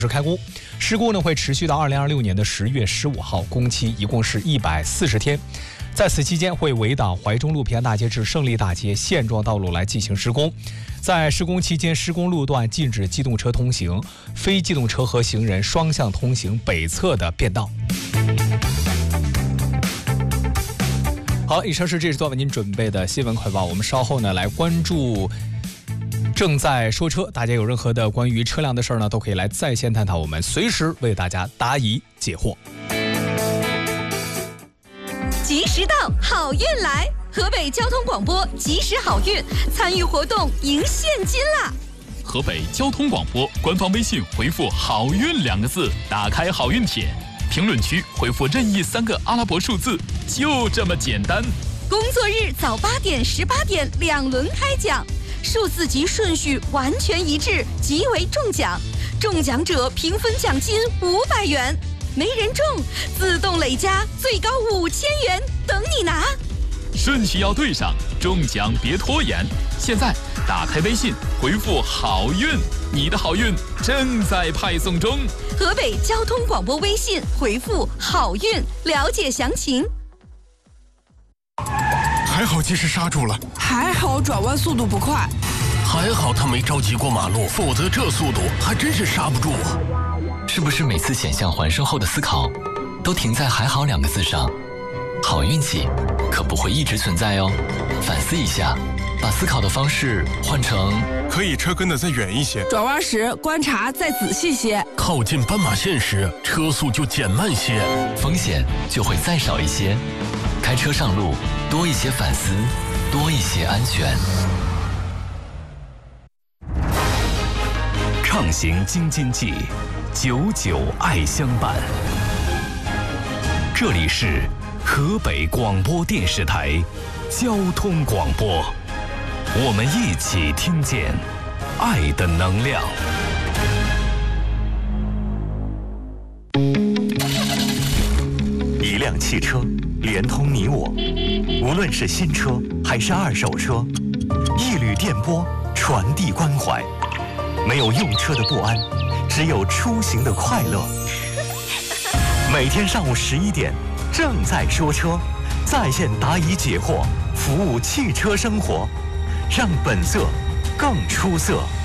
开工，施工呢会持续到2026年的10月15号，工期一共是140天。在此期间会围挡怀中路平安大街至胜利大街现状道路来进行施工。在施工期间，施工路段禁止机动车通行，非机动车和行人双向通行北侧的便道。好，以上是这时段为您准备的新闻快报。我们稍后呢来关注正在说车，大家有任何的关于车辆的事儿呢，都可以来在线探讨，我们随时为大家答疑解惑。 及时到，好运来！河北交通广播及时好运，参与活动赢现金啦！ 河北交通广播官方微信回复"好运"2个字，打开好运帖，评论区回复任意3个阿拉伯数字，就这么简单。 工作日早8点、18点2轮开奖。数字及顺序完全一致，即为中奖。中奖者平分奖金500元，没人中自动累加最高5000元，等你拿。 顺序要对上，中奖别拖延。现在打开微信，回复"好运"，你的好运正在派送中。 河北交通广播微信回复"好运"，了解详情。 还好及时刹住了， 还好转弯速度不快， 还好他没着急过马路，否则这速度还真是刹不住啊！ 是不是每次险象环生后的思考，都停在"还好"2个字上？好运气可不会一直存在哦，反思一下，把思考的方式换成可以车跟得再远一些， 转弯时观察再仔细些， 靠近斑马线时车速就减慢些， 风险就会再少一些。开车上路，多一些反思，多一些安全。 畅行京津冀，久久爱相伴。这里是河北广播电视台交通广播，我们一起听见爱的能量。 一辆汽车连通你我，无论是新车还是二手车，一缕电波传递关怀。没有用车的不安，只有出行的快乐。每天上午11点，正在说车，在线答疑解惑，服务汽车生活，让本色更出色。